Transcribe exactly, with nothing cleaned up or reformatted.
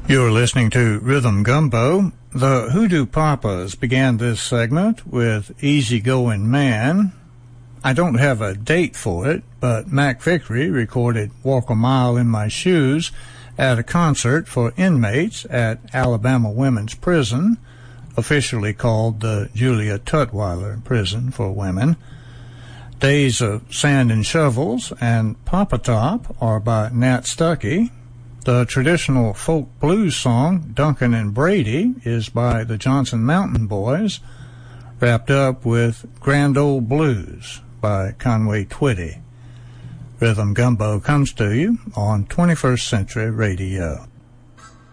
You're listening to Rhythm Gumbo. The Hoodoo Papas began this segment with Easygoing Man. I don't have a date for it, but Mac Vickery recorded Walk a Mile in My Shoes at a concert for inmates at Alabama Women's Prison, officially called the Julia Tutwiler Prison for Women. Days of Sand and Shovels and Papa Top are by Nat Stuckey. The traditional folk blues song, Duncan and Brady, is by the Johnson Mountain Boys, wrapped up with Grand Old Blues by Conway Twitty. Rhythm Gumbo comes to you on twenty-first Century Radio.